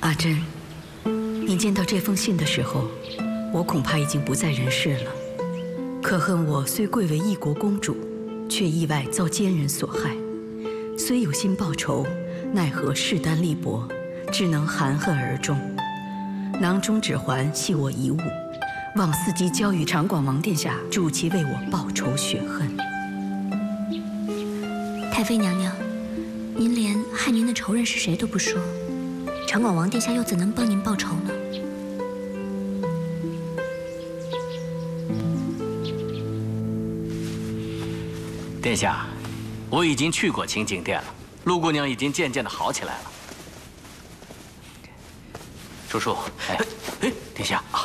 阿珍，你见到这封信的时候，我恐怕已经不在人世了。可恨我虽贵为一国公主，却意外遭奸人所害，虽有心报仇，奈何势单力薄，只能含恨而终。囊中指环系我遗物，望伺机交与长广王殿下，助其为我报仇雪恨。 太妃娘娘，您连害您的仇人是谁都不说，长广王殿下又怎能帮您报仇呢？ 殿下，我已经去过清静殿了，陆姑娘已经渐渐的好起来了。叔叔，殿下啊。